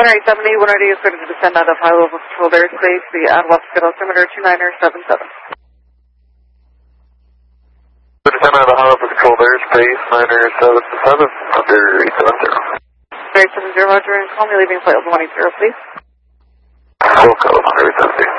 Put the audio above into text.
January 70, 180 is cleared to descend out of high level controlled airspace. The left altimeter 2977. Descend out of high level controlled airspace 977 under 870. 870, roger, and call me leaving flight level 180, please. Full code under 870.